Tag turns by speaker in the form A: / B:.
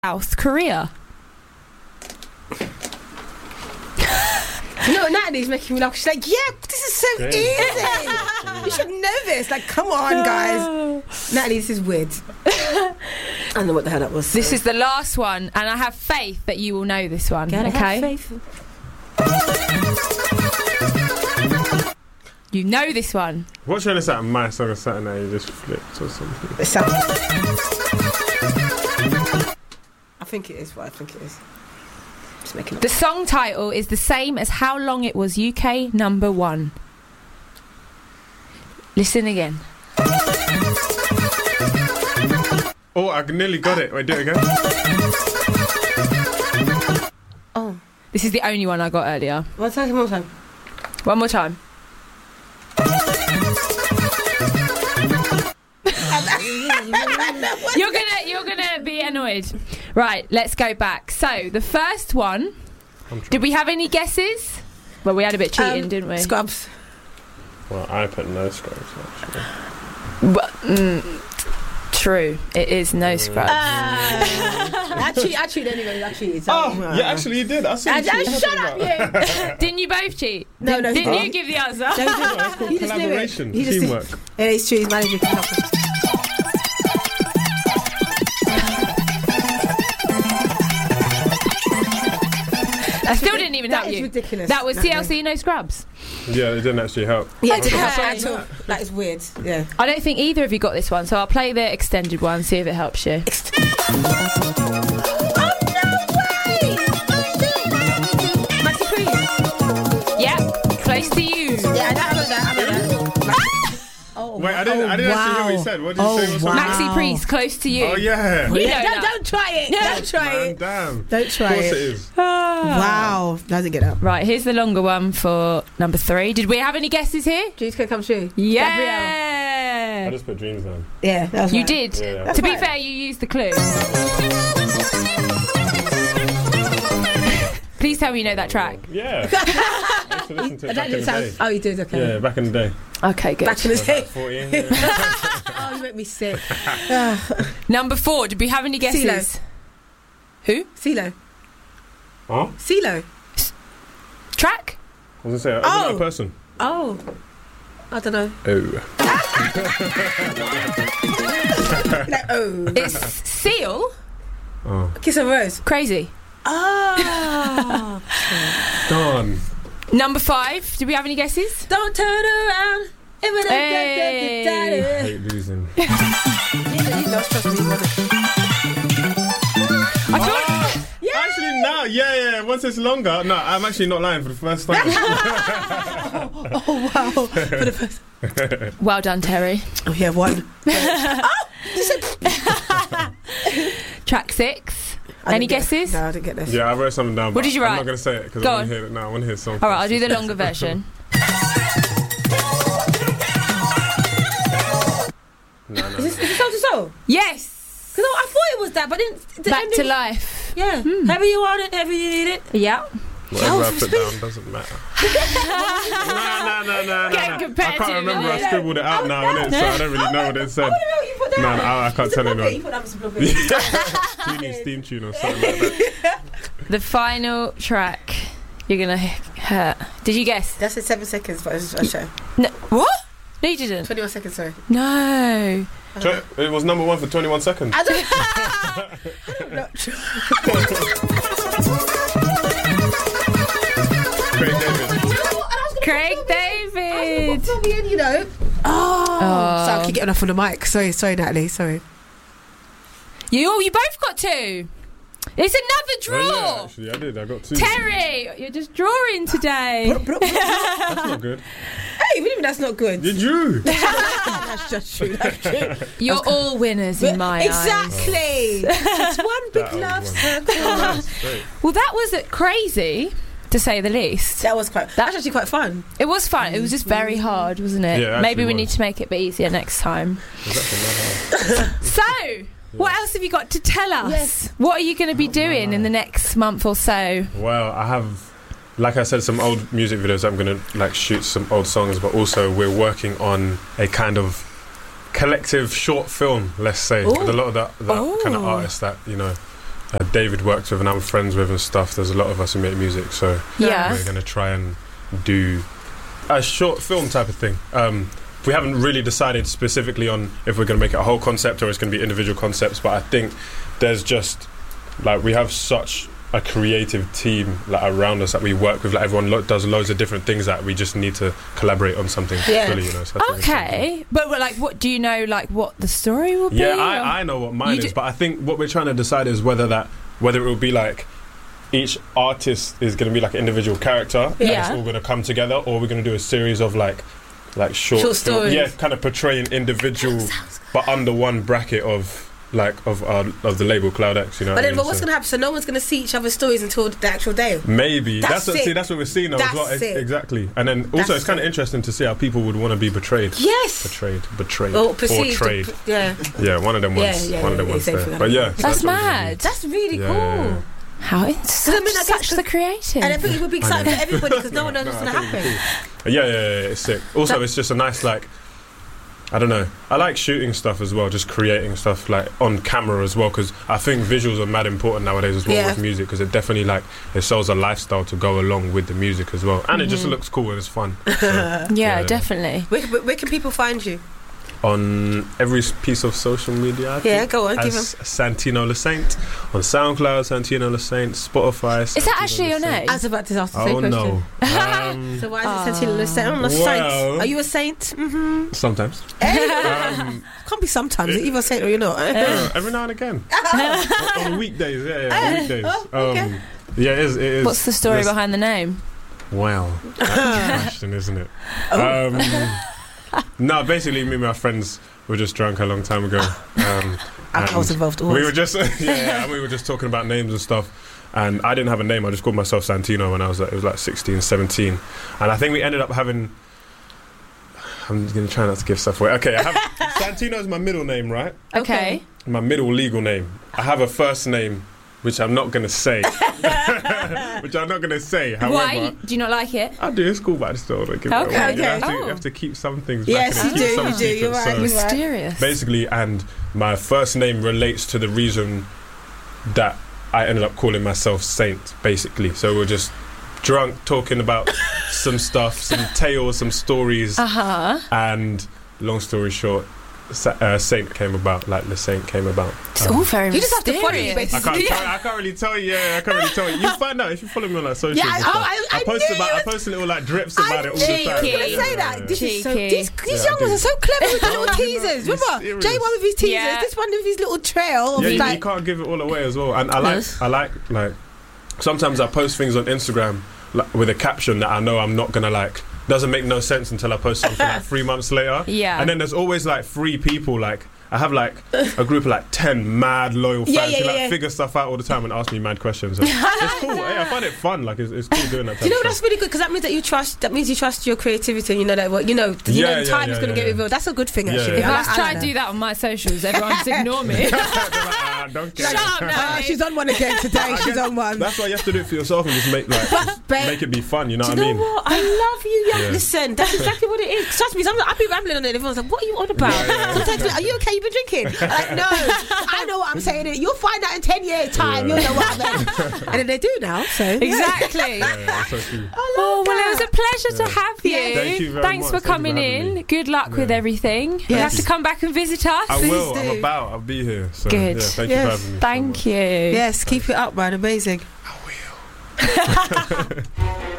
A: South Korea?
B: You know, Natalie's making me laugh. She's like, yeah, this is so easy. You should know this. Like, come on, guys. Natalie, this is weird. I don't know what the hell that was.
A: This is the last one, and I have faith that you will know this one.
B: Gotta
A: okay?
B: have faith.
A: You know this one.
C: What's your name? My song or something that you just flipped or something?
B: It sounds... I think it is what I think it is. Just making up.
A: The song title is the same as how long it was UK number one. Listen again.
C: Oh, I nearly got it. Wait, do it again.
B: Oh.
A: This is the only one I got earlier.
B: One more time.
A: One more time. You're gonna be annoyed. Right, let's go back. So the first one. Did we have any guesses? Well, we had a bit cheating, didn't we?
B: Scrubs.
C: Well, I put no Scrubs actually.
A: But, true, it is no Scrubs.
B: Actually, anyway, actually, it's.
C: Yeah, actually, you did. I saw you.
B: Shut up, you!
A: Didn't you both cheat?
B: No,
A: Didn't you give the answer?
C: It's called collaboration, teamwork.
B: Yeah, it's true. He's managing.
A: I still didn't even help you.
B: That is ridiculous.
A: That was TLC, no Scrubs.
C: Yeah, it didn't actually help.
B: Yeah,
A: Okay.
B: at all. That is weird. Yeah.
A: I don't think either of you got this one, so I'll play the extended one, see if it helps you.
B: Oh no way! Maxi Priest.
A: Yeah, close to you.
B: Yeah, I know that. Oh,
C: Wait, I didn't actually hear what you said. What did you say?
B: Wow.
A: Maxi Priest, close to you.
C: Oh yeah.
A: You know that.
B: Don't try it. Don't try
C: Man,
B: it.
C: damn.
B: Don't try
C: Of course
B: it.
C: it is.
B: Wow. Doesn't get up.
A: Right, here's the longer one for number 3. Did we have any guesses here?
B: Dreams can come true.
A: Yeah.
C: I just put dreams down.
B: Yeah, that was
A: You
B: right.
A: did.
C: Yeah.
A: To be fair, you used the clue. Please tell me you know that track.
C: Yeah. I used to listen to it back in the day.
B: Oh, you did, okay.
C: Yeah, back in the day.
A: Okay, good.
B: Back in the day.
C: 14. Yeah.
B: Oh, you make me sick.
A: Number 4, did we have any guesses? Who?
B: CeeLo.
C: Huh?
B: CeeLo.
A: Track?
C: I was gonna say, isn't that a person?
B: Oh. I don't know.
C: Oh.
B: Like, oh.
A: It's Seal.
C: Oh.
B: Kiss of a Rose.
A: Crazy.
B: Oh.
C: Darn.
A: Number 5, did we have any guesses?
B: Don't turn around.
A: Hey.
C: I hate losing.
B: He lost, trust me, he won it.
A: I feel like
C: Actually, no. Yeah. Once it's longer. No, I'm actually not lying for the first time.
B: Oh, wow. For the first.
A: well done, Terry.
B: Oh, yeah, one.
A: Track 6. Any guesses?
B: No, I didn't get this.
C: Yeah, I wrote something down.
A: What did you write?
C: I'm not going to say it because
A: Go
C: I want
A: on.
C: to hear it now. I want to hear the song.
A: All right, I'll do the longer version.
C: No.
B: Is this Soul to Soul?
A: Yes.
B: Because I thought it was that, but didn't.
A: Back to life.
B: Yeah. Heavy you want it, heavy you need it.
A: Yeah.
C: Whatever I put down doesn't matter. No.
A: Getting
C: I
A: competitive,
C: can't remember.
A: isn't
C: I
A: it?
C: scribbled it out now, innit? So I don't really know what it said.
B: I want to know what you put down.
C: No, I can't tell anyone.
B: You put down some blueberry.
C: Genie Steam Tune or something like that.
A: The final track. You're going to hurt. Did you guess?
B: That's in 7 seconds, but it's a show.
A: No. What? No, you didn't.
B: 21 seconds, sorry.
A: No.
C: It was number 1 for 21 seconds.
B: I don't know.
C: Craig David.
A: Craig David.
B: Fill me in, you know. Oh. So I keep getting off on the mic. Sorry, Natalie. Sorry.
A: You both got 2. It's another draw.
C: Oh, yeah, actually, I did. I got 2.
A: Terry, you're just drawing today.
C: That's not good.
B: Hey, even that's not good.
C: You drew.
B: That's just true. That's true.
A: You're all winners in my eyes.
B: Exactly. It's one big
C: That was
B: love
C: one.
B: circle.
C: Great.
A: Well, that was crazy, to say the least.
B: That was that's actually quite fun.
A: It was fun. It was just very hard, wasn't it?
C: Yeah, it
A: Maybe we
C: actually
A: need
C: was.
A: to make it a bit easier next time.
C: Was that from that house?
A: So, what else have you got to tell us?
B: Yes.
A: What are you going to be doing in the next month or so?
C: Well, I have, like I said, some old music videos. I'm going to shoot some old songs, but also we're working on a kind of collective short film, let's say, with a lot of that kind of artists that David works with and I'm friends with and stuff. There's a lot of us who make music, so
A: Yeah.
C: we're gonna try and do a short film type of thing. We haven't really decided specifically on if we're gonna make it a whole concept or it's gonna be individual concepts, but I think there's just like we have such a creative team like around us that we work with. Like everyone does loads of different things that we just need to collaborate on something fully. You know. So
A: Okay, but like, what do you know? Like, what the story will be?
C: Yeah, I know what mine is, but I think what we're trying to decide is whether it will be like each artist is going to be like an individual character, and it's all going to come together, or we're going to do a series of like short
B: stories.
C: Yeah, kind of portraying individual, but under one bracket of the label Cloud X, you know.
B: But what's going to happen? So no one's going to see each other's stories until the actual day.
C: Maybe that's what we're seeing now as well.
B: That's it.
C: Exactly. And then also it's kind of interesting to see how people would want to be betrayed.
B: Yes.
C: Betrayed.
B: Or perceived.
C: Or trade.
B: Yeah,
C: one of them ones. One of them ones there. But yeah,
A: that's mad.
B: That's really cool.
C: Yeah.
A: How it's such the creative.
B: And I think it would be exciting for everybody because no one knows what's going to happen.
C: Cool. Yeah, it's sick. Also, it's just a nice I don't know. I like shooting stuff as well, just creating stuff like on camera as well, because I think visuals are mad important nowadays as well with music, because it definitely it shows a lifestyle to go along with the music as well, and it just looks cool and it's fun. So,
A: yeah, definitely.
B: Where can people find you?
C: On every piece of social media.
B: Go on, give them.
C: Santino LeSaint on SoundCloud, Santino LeSaint, Spotify.
A: Is that actually your name?
B: I was about to ask the same question.
C: No.
B: So why is it Santino LeSaint? I'm a saint. Are you a saint? Mm-hmm.
C: Sometimes.
B: Can't be sometimes. You're either a saint or you're not.
C: Every now and again. on weekdays. On weekdays.
B: Okay.
C: Yeah, it is.
A: What's the story behind the name?
C: Wow, that's a question, isn't it? No, basically, me and my friends were just drunk a long time ago.
B: I was involved. Always.
C: We were just and we were just talking about names and stuff. And I didn't have a name. I just called myself Santino when I was it was like 16, 17. And I think we ended up having. I'm going to try not to give stuff away. Okay, Santino is my middle name, right?
A: Okay.
C: My middle legal name. I have a first name, which I'm not going to say. However,
A: why? Do you not like it?
C: I do. It's cool, but I just don't want to give it away.
B: Okay.
C: You have to keep some things back.
B: Yes,
C: and
B: you
C: keep some
B: do. You're right.
C: secrets. So
A: Mysterious.
C: basically, and my first name relates to the reason that I ended up calling myself Saint, basically. So we're just drunk, talking about some stuff, some tales, some stories. And long story short, Saint came about, like the Saint came about.
A: It's all very
B: you just have to follow me,
A: mysterious.
B: basically.
C: I can't really tell you. I can't really tell you. You find out if you follow me on like socials.
B: Yeah,
C: and stuff.
B: I
C: post little like drips about it all the time.
B: I say that. This is so,
A: Cheeky.
B: these young ones are so clever with the little teasers. Remember,
C: serious.
B: Jay one with his teasers,
A: Yeah.
B: this one with his little trail. Of
C: Yeah, you can't give it all away as well. And I like sometimes I post things on Instagram with a caption that I know I'm not gonna doesn't make no sense until I post something 3 months later.
A: Yeah.
C: And then there's always 3 people I have a group of 10 mad loyal fans who figure stuff out all the time and ask me mad questions. And it's cool. I find it fun. It's cool doing that.
B: Do you know that's really good because that means that you trust. That means you trust your creativity. And you know that time is going to get revealed. That's a good thing actually.
A: If I try and do that on my socials, everyone just ignore me.
C: Don't
A: Shut up now.
B: She's on one again today. She's on one.
C: That's why you have to do it for yourself and just make make it be fun. You know what I mean?
B: Do you know what? I love you, young. Listen, that's exactly what it is. Trust me. Sometimes I'll be rambling on it. Everyone's like, "What are you on about?" Sometimes, are you okay? You've been drinking? I'm like, no, I know what I'm saying. You'll find out in 10 years' time. You'll know what I meant. And then they do now. So
A: exactly.
C: That's so cute.
A: Well, it was a pleasure to have you.
C: Thank you very
A: Thanks
C: much.
A: for coming in. Good luck with everything. You have to come back and visit us.
C: I will.
B: do.
C: I'll be here. So,
A: Good.
C: Yeah, thank you for having me.
A: Thank you.
B: yes, keep it up, man. Amazing.
C: I will.